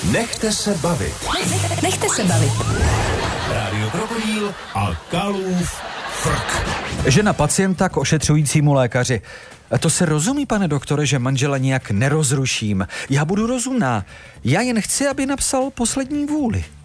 Nechte se bavit. Nechte se bavit. Rádio Krokodýl a Kalův frk. Žena pacienta k ošetřujícímu lékaři. To se rozumí, pane doktore, že manžela nijak nerozruším. Já budu rozumná. Já jen chci, aby napsal poslední vůli.